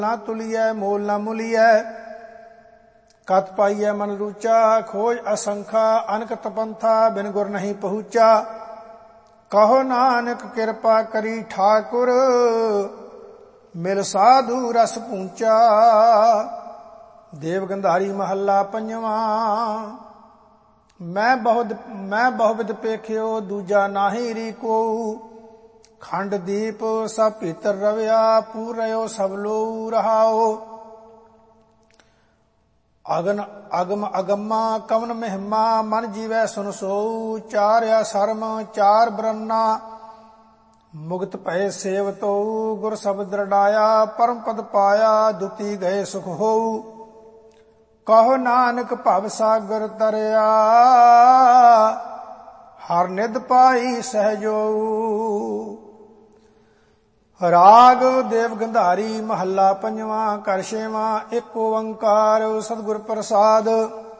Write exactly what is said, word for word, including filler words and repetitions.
ਨਾ ਤੁਲੀਐ ਮੋਲ ਨਾ ਮੁਲੀਐ। ਕਤ ਪਾਈਐ ਮਨ ਰੂਚਾ ਖੋਜ ਅਸੰਖਾ ਅਨਕਤ ਪੰਥਾ ਬਿਨ ਗੁਰ ਨਹੀਂ ਪਹੁੰਚਾ। ਕਹੋ ਨਾਨਕ ਕਿਰਪਾ ਕਰੀ ਠਾਕੁਰ ਮਿਲ ਸਾਧੂ ਰਸ ਪੂੰਚਾ। ਦੇਵ ਗੰਧਾਰੀ ਮਹੱਲਾ ਪੰਜਵਾਂ। ਮੈਂ ਬਹੁਤ ਮੈਂ ਬਹੁਵਿਧ ਪੇਖਿਓ ਦੂਜਾ ਨਾਹੀ ਰੀ ਕੋਊ। ਖੰਡ ਦੀਪ ਸਭ ਭੀਤਰ ਰਵਿਆ ਪੂਰਿਓ ਸਭ ਲੋਊ ਰਹਾਓ। ਅਗਨ ਅਗਮ ਅਗੰਮਾ ਕਵਨ ਮਹਿਮਾ ਮਨ ਜੀਵੈ ਸੁਨ ਸੋਊ। ਚਾਰਿਆ ਸਰਮ ਚਾਰ ਬਰਨਾ ਮੁਕਤ ਭਏ ਸੇਵਤੋ। ਗੁਰ ਸ਼ਬਦ ਰੜਾਇਆ ਪਰਮ ਪਦ ਪਾਇਆ ਦੁਤੀ ਗਏ ਸੁਖ ਹੋਊ। ਕਹੋ ਨਾਨਕ ਭਵ ਸਾਗਰ ਤਰਿਆ ਹਰ ਨਿਧ ਪਾਈ ਸਹਿਜੋ। ਰਾਗ ਦੇਵ ਗੰਧਾਰੀ ਮਹੱਲਾ ਪੰਜਵਾਂ। ਘਰ ਛੇਵਾਂ। ਇੱਕ ਓੰਕਾਰ ਸਤਿਗੁਰ ਪ੍ਰਸਾਦ।